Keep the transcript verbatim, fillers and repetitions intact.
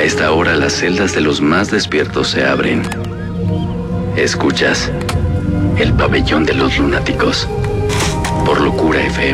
esta hora las celdas de los más despiertos se abren. Escuchas el pabellón de los lunáticos por Locura F M.